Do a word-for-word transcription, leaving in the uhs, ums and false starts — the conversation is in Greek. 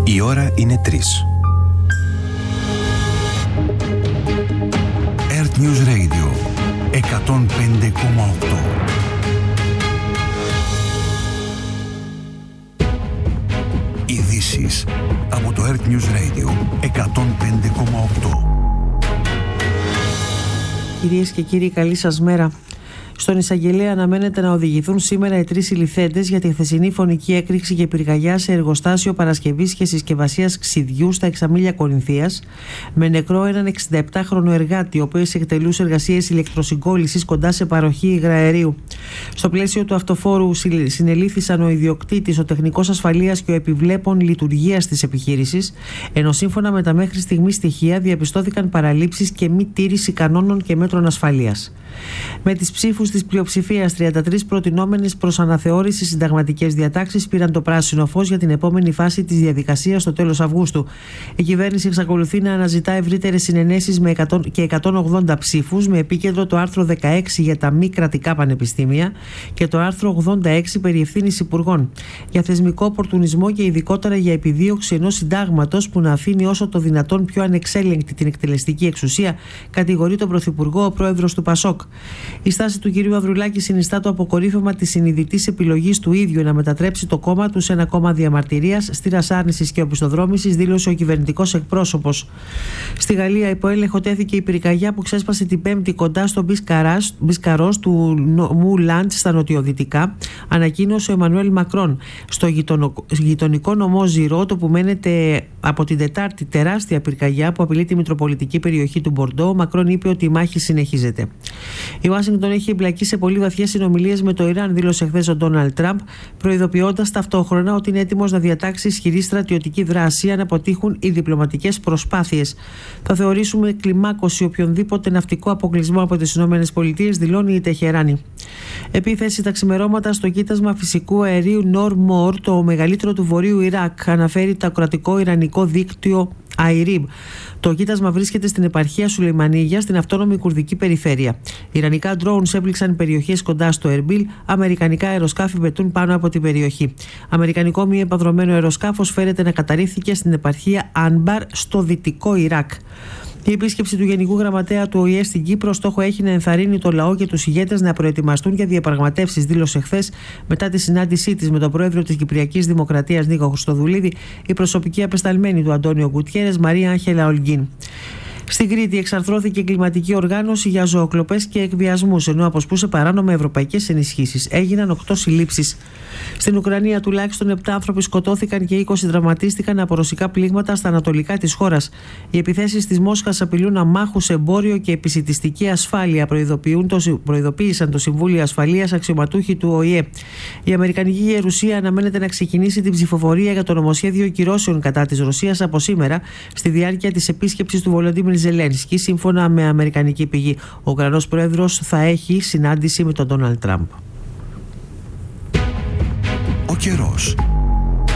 Η ώρα είναι τρεις. Earth News Radio εκατόν πέντε κόμμα οκτώ. Ειδήσεις από το Earth News Radio εκατόν πέντε κόμμα οκτώ. Κυρίες και κύριοι, καλή σας μέρα. Στον εισαγγελέα αναμένεται να οδηγηθούν σήμερα οι τρεις συλληφθέντες για τη χθεσινή φωνική έκρηξη και πυρκαγιά σε εργοστάσιο παρασκευής και συσκευασίας ξυδιού στα Εξαμήλια Κορινθίας, με νεκρό έναν εξηνταεπτάχρονο εργάτη, ο οποίος εκτελούσε εργασίες ηλεκτροσυγκόλλησης κοντά σε παροχή υγραερίου. Στο πλαίσιο του αυτοφόρου συνελήφθησαν ο ιδιοκτήτης, ο τεχνικός ασφαλείας και ο επιβλέπων λειτουργίας της επιχείρησης, ενώ σύμφωνα με τα μέχρι στιγμής στοιχεία διαπιστώθηκαν παραλήψεις και μη τήρηση κανόνων και μέτρων ασφαλείας. Με τις ψήφους της πλειοψηφίας, τριάντα τρεις προτινόμενες προς αναθεώρηση συνταγματικές διατάξεις πήραν το πράσινο φως για την επόμενη φάση της διαδικασίας στο τέλος Αυγούστου. Η κυβέρνηση εξακολουθεί να αναζητά ευρύτερες συνενέσεις με εκατό και εκατόν ογδόντα ψήφους, με επίκεντρο το άρθρο δεκαέξι για τα μη κρατικά πανεπιστήμια και το άρθρο ογδόντα έξι περί ευθύνης υπουργών, για θεσμικό οπορτουνισμό και ειδικότερα για επιδίωξη ενός συντάγματος που να αφήνει όσο το δυνατόν πιο ανεξέλεγκτη την εκτελεστική εξουσία, κατηγορεί τον Πρωθυπουργό ο πρόεδρος του Πασόκ. Η στάση του κυρίου Ανδρουλάκη συνιστά το αποκορύφωμα της συνειδητής επιλογής του ίδιου να μετατρέψει το κόμμα του σε ένα κόμμα διαμαρτυρίας, στήρας άρνησης και οπισθοδρόμησης, δήλωσε ο κυβερνητικός εκπρόσωπος. Στη Γαλλία, υπό έλεγχο τέθηκε η πυρκαγιά που ξέσπασε την Πέμπτη κοντά στο Μπισκαρός του νομού Λαντ στα νοτιοδυτικά, ανακοίνωσε ο Εμμανουέλ Μακρόν. Στο γειτονικό νομό Ζιρό, το που μένεται από την Τετάρτη τεράστια πυρκαγιά που απειλεί τη μητροπολιτική περιοχή του Μπορντό, ο Μακρόν είπε ότι η μάχη συνεχίζεται. Η Ουάσιγκτον έχει εμπλακεί σε πολύ βαθιές συνομιλίες με το Ιράν, δήλωσε χθες ο Ντόναλντ Τραμπ, προειδοποιώντας ταυτόχρονα ότι είναι έτοιμος να διατάξει ισχυρή στρατιωτική δράση αν αποτύχουν οι διπλωματικές προσπάθειες. Θα θεωρήσουμε κλιμάκωση οποιονδήποτε ναυτικό αποκλεισμό από τις ΗΠΑ, δηλώνει η Τεχεράνη. Επίθεση τα ξημερώματα στο κοίτασμα φυσικού αερίου Νορ-Μόρ, το μεγαλύτερο του βορείου Ιράκ, αναφέρει το κρατικό ιρανικό δίκτυο ΑΙΡΙΜ. Το κοίτασμα βρίσκεται στην επαρχία Σουλεϊμανίγια, στην αυτόνομη κουρδική περιφέρεια. Ιρανικά drones έπληξαν περιοχές κοντά στο Ερμπίλ, αμερικανικά αεροσκάφη πετούν πάνω από την περιοχή. Αμερικανικό μη επανδρωμένο αεροσκάφος φέρεται να καταρρίφθηκε στην επαρχία Άνμπαρ, στο δυτικό Ιράκ. Η επίσκεψη του Γενικού Γραμματέα του Ο Η Ε στην Κύπρο στόχο έχει να ενθαρρύνει το λαό και τους ηγέτες να προετοιμαστούν για διαπραγματεύσεις, δήλωσε χθες μετά τη συνάντησή της με τον πρόεδρο της Κυπριακής Δημοκρατίας Νίκο Χριστοδουλίδη, η προσωπική απεσταλμένη του Αντώνιο Γκουτιέρες Μαρία Άγχελα Ολγκίν. Στην Κρήτη εξαρθρώθηκε κλιματική οργάνωση για ζωοκλοπές και εκβιασμούς, ενώ αποσπούσε παράνομα ευρωπαϊκές ενισχύσεις. Έγιναν οκτώ συλλήψεις. Στην Ουκρανία τουλάχιστον επτά άνθρωποι σκοτώθηκαν και είκοσι τραυματίστηκαν από ρωσικά πλήγματα στα ανατολικά της χώρας. Οι επιθέσεις της Μόσχας απειλούν αμάχους, εμπόριο και επισιτιστική ασφάλεια, το, προειδοποίησαν το Συμβούλιο Ασφαλείας αξιωματούχοι του Ο Η Ε. Η Αμερικανική Γερουσία αναμένεται να ξεκινήσει την ψηφοφορία για το νομοσχέδιο κυρώσεων κατά της Ρωσίας από σήμερα, στη διάρκεια της επίσκεψης του Βολοντίμιρ Ζελένσκι. Σύμφωνα με αμερικανική πηγή, ο Ουκρανός πρόεδρος θα έχει συνάντηση με τον Ντόναλντ Τραμπ. Ο καιρός.